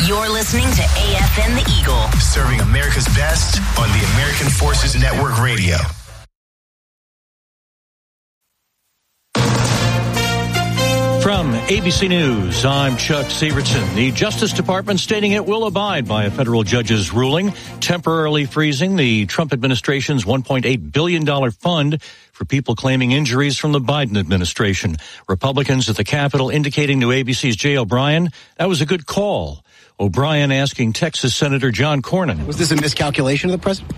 You're listening to AFN The Eagle. Serving America's best on the American Forces Network Radio. From ABC News, I'm Chuck Severson. The Justice Department stating it will abide by a federal judge's ruling, temporarily freezing the Trump administration's $1.8 billion fund for people claiming injuries from the Biden administration. Republicans at the Capitol indicating to ABC's Jay O'Brien that was a good call. O'Brien asking Texas Senator John Cornyn. Was this a miscalculation of the president?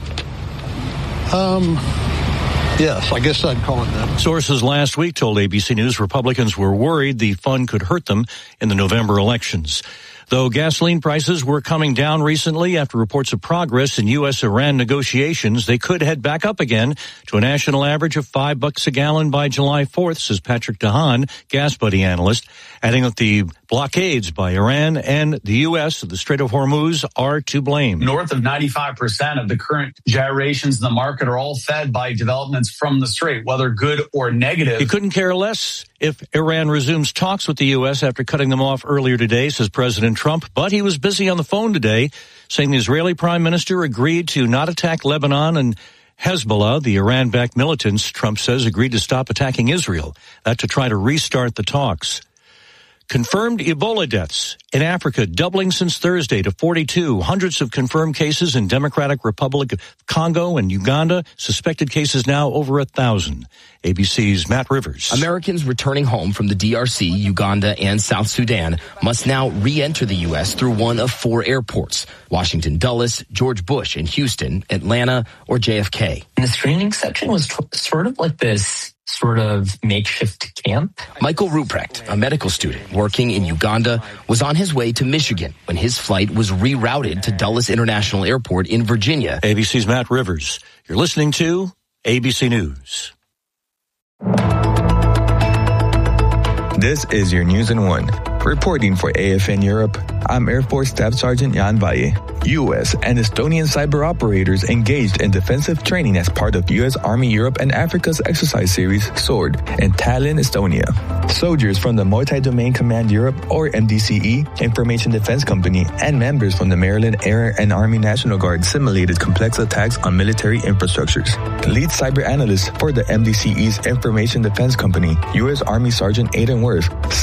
Yes, I guess I'd call it that. Sources last week told ABC News Republicans were worried the fund could hurt them in the November elections. Though gasoline prices were coming down recently after reports of progress in U.S.-Iran negotiations, they could head back up again to a national average of $5 a gallon by July 4th, says Patrick DeHaan, Gas Buddy analyst, adding that the blockades by Iran and the U.S. of the Strait of Hormuz are to blame. North of 95% of the current gyrations in the market are all fed by developments from the Strait, whether good or negative. He couldn't care less if Iran resumes talks with the U.S. after cutting them off earlier today, says President Trump. But he was busy on the phone today, saying the Israeli prime minister agreed to not attack Lebanon and Hezbollah, the Iran-backed militants, Trump says, agreed to stop attacking Israel. That to try to restart the talks. Confirmed Ebola deaths in Africa doubling since Thursday to 42. Hundreds of confirmed cases in Democratic Republic of Congo and Uganda. Suspected cases now over 1,000. ABC's Matt Rivers. Americans returning home from the DRC, Uganda, and South Sudan must now re-enter the U.S. through one of 4 airports: Washington Dulles, George Bush in Houston, Atlanta, or JFK. And the screening section was sort of like this sort of makeshift camp. Michael Ruprecht, a medical student working in Uganda, was on his way to Michigan when his flight was rerouted to Dulles International Airport in Virginia. ABC's Matt Rivers. You're listening to ABC News. This is your News in 1. Reporting for AFN Europe, I'm Air Force Staff Sergeant Jan Valle. U.S. and Estonian cyber operators engaged in defensive training as part of U.S. Army Europe and Africa's exercise series, SWORD, in Tallinn, Estonia. Soldiers from the Multi-Domain Command Europe, or MDCE, Information Defense Company, and members from the Maryland Air and Army National Guard simulated complex attacks on military infrastructures. Lead cyber analyst for the MDCE's Information Defense Company, U.S. Army Sergeant Aidan Worth,